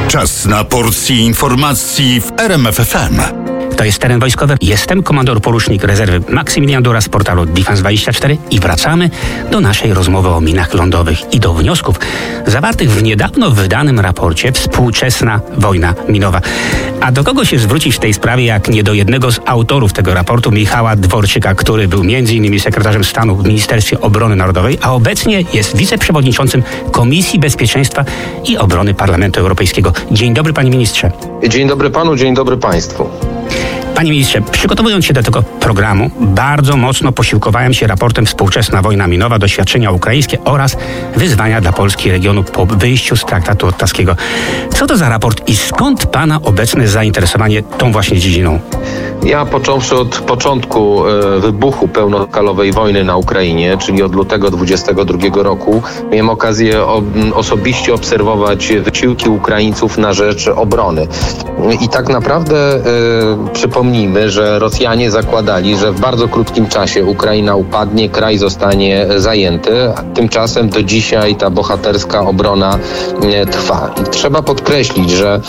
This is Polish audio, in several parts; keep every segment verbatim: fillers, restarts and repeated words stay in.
Czas na porcję informacji w R M F F M. To jest Teren Wojskowy. Jestem komandor porucznik rezerwy Maksymilian Dura z portalu Defense dwadzieścia cztery i wracamy do naszej rozmowy o minach lądowych i do wniosków zawartych w niedawno wydanym raporcie Współczesna wojna minowa. A do kogo się zwrócić w tej sprawie, jak nie do jednego z autorów tego raportu, Michała Dworczyka, który był między innymi sekretarzem stanu w Ministerstwie Obrony Narodowej, a obecnie jest wiceprzewodniczącym Komisji Bezpieczeństwa i Obrony Parlamentu Europejskiego. Dzień dobry, panie ministrze. Dzień dobry panu, dzień dobry państwu. Panie ministrze, przygotowując się do tego programu, bardzo mocno posiłkowałem się raportem Współczesna wojna minowa, doświadczenia ukraińskie oraz wyzwania dla Polski i regionu po wyjściu z traktatu ottawskiego. Co to za raport i skąd pana obecne zainteresowanie tą właśnie dziedziną? Ja począwszy od początku e, wybuchu pełnoskalowej wojny na Ukrainie, czyli od lutego dwudziestego drugiego roku, miałem okazję o, osobiście obserwować wysiłki Ukraińców na rzecz obrony. I tak naprawdę e, przypomnijmy, że Rosjanie zakładali, że w bardzo krótkim czasie Ukraina upadnie, kraj zostanie zajęty. Tymczasem do dzisiaj ta bohaterska obrona e, trwa. I trzeba podkreślić, że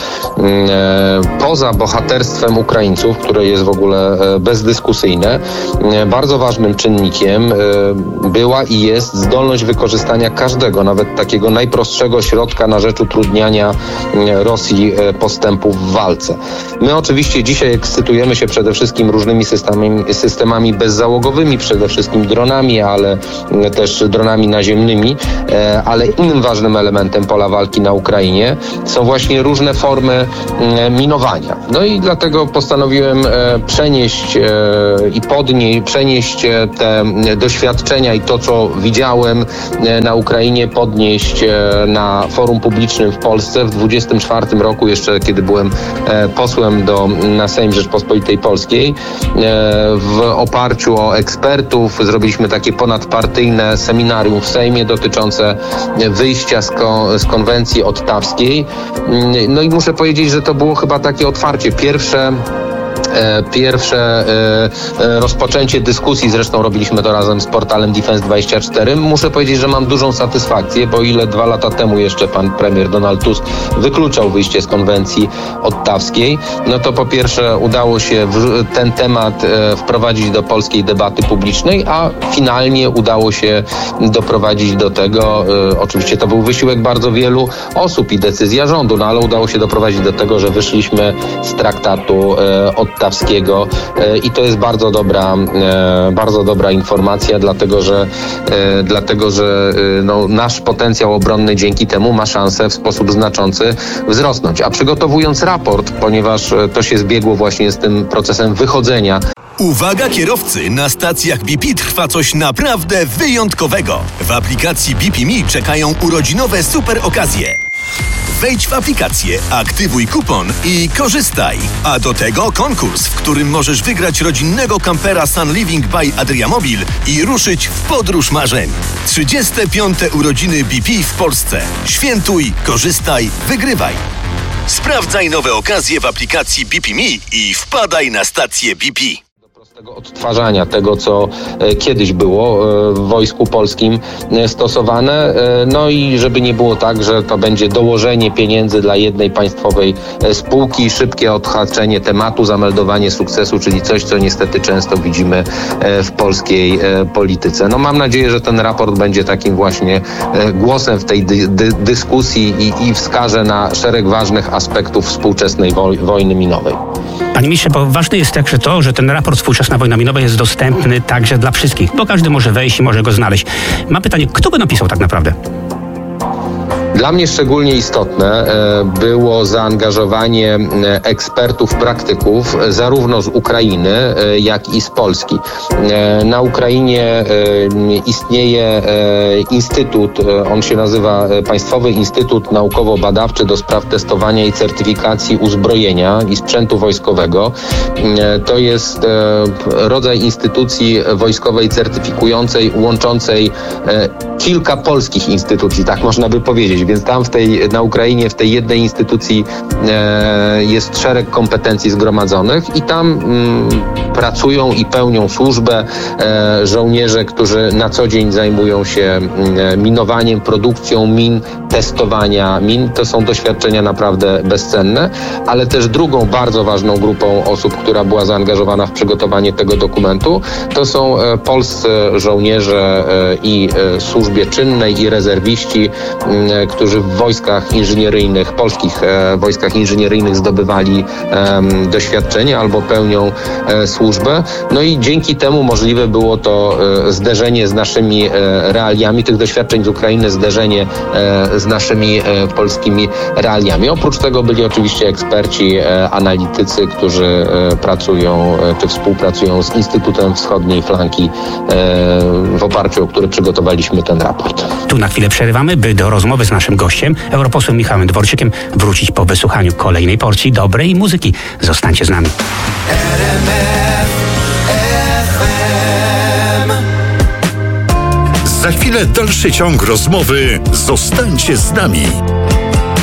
e, poza bohaterstwem Ukraińców, które jest w ogóle bezdyskusyjne, bardzo ważnym czynnikiem była i jest zdolność wykorzystania każdego, nawet takiego najprostszego środka na rzecz utrudniania Rosji postępów w walce. My oczywiście dzisiaj ekscytujemy się przede wszystkim różnymi systemami, systemami bezzałogowymi, przede wszystkim dronami, ale też dronami naziemnymi, ale innym ważnym elementem pola walki na Ukrainie są właśnie różne formy minowania. No i dlatego postanowiłem przenieść e, i podnieść, przenieść te doświadczenia i to, co widziałem e, na Ukrainie, podnieść e, na forum publicznym w Polsce w dwudziestym czwartym roku, jeszcze kiedy byłem e, posłem do, na Sejm Rzeczpospolitej Polskiej. E, w oparciu o ekspertów zrobiliśmy takie ponadpartyjne seminarium w Sejmie dotyczące wyjścia z, ko, z konwencji ottawskiej. No i muszę powiedzieć, że to było chyba takie otwarcie. Pierwsze Pierwsze e, rozpoczęcie dyskusji, zresztą robiliśmy to razem z portalem Defense dwadzieścia cztery. Muszę powiedzieć, że mam dużą satysfakcję, bo ile dwa lata temu jeszcze pan premier Donald Tusk wykluczał wyjście z konwencji ottawskiej, no to po pierwsze udało się w, ten temat e, wprowadzić do polskiej debaty publicznej, a finalnie udało się doprowadzić do tego, e, oczywiście to był wysiłek bardzo wielu osób i decyzja rządu, no ale udało się doprowadzić do tego, że wyszliśmy z traktatu e, ottawskiego i to jest bardzo dobra, bardzo dobra informacja, dlatego że, dlatego, że no, nasz potencjał obronny dzięki temu ma szansę w sposób znaczący wzrosnąć. A przygotowując raport, ponieważ to się zbiegło właśnie z tym procesem wychodzenia. Uwaga kierowcy, na stacjach B P trwa coś naprawdę wyjątkowego. W aplikacji B P Me czekają urodzinowe super okazje. Wejdź w aplikację, aktywuj kupon i korzystaj. A do tego konkurs, w którym możesz wygrać rodzinnego kampera Sun Living by Adriamobil i ruszyć w podróż marzeń. trzydzieste piąte urodziny B P w Polsce. Świętuj, korzystaj, wygrywaj. Sprawdzaj nowe okazje w aplikacji B P Me i wpadaj na stację B P. Tego odtwarzania tego, co e, kiedyś było e, w Wojsku Polskim e, stosowane. E, no i żeby nie było tak, że to będzie dołożenie pieniędzy dla jednej państwowej e, spółki, szybkie odhaczenie tematu, zameldowanie sukcesu, czyli coś, co niestety często widzimy e, w polskiej e, polityce. No mam nadzieję, że ten raport będzie takim właśnie e, głosem w tej dy, dy, dyskusji i, i wskaże na szereg ważnych aspektów współczesnej woj, wojny minowej. Panie ministrze, bo ważne jest także to, że ten raport Współczesna wojna minowa jest dostępny także dla wszystkich, bo każdy może wejść i może go znaleźć. Mam pytanie, kto go napisał tak naprawdę? Dla mnie szczególnie istotne było zaangażowanie ekspertów, praktyków zarówno z Ukrainy, jak i z Polski. Na Ukrainie istnieje instytut, on się nazywa Państwowy Instytut Naukowo-Badawczy do spraw testowania i certyfikacji uzbrojenia i sprzętu wojskowego. To jest rodzaj instytucji wojskowej certyfikującej, łączącej kilka polskich instytucji, tak można by powiedzieć. więc tam w tej, na Ukrainie w tej jednej instytucji e, jest szereg kompetencji zgromadzonych i tam mm, pracują i pełnią służbę e, żołnierze, którzy na co dzień zajmują się e, minowaniem, produkcją min, testowania min. To są doświadczenia naprawdę bezcenne, ale też drugą bardzo ważną grupą osób, która była zaangażowana w przygotowanie tego dokumentu, to są e, polscy żołnierze e, i e, służbie czynnej i rezerwiści, e, którzy w wojskach inżynieryjnych, polskich e, wojskach inżynieryjnych zdobywali e, doświadczenie albo pełnią e, służbę. No i dzięki temu możliwe było to e, zderzenie z naszymi e, realiami tych doświadczeń z Ukrainy, zderzenie e, z naszymi e, polskimi realiami. Oprócz tego byli oczywiście eksperci, e, analitycy, którzy e, pracują e, czy współpracują z Instytutem Wschodniej Flanki, e, w oparciu o który przygotowaliśmy ten raport. Tu na chwilę przerywamy, by do rozmowy z naszym gościem, europosłem Michałem Dworczykiem, wrócić po wysłuchaniu kolejnej porcji dobrej muzyki. Zostańcie z nami. Za chwilę dalszy ciąg rozmowy. Zostańcie z nami.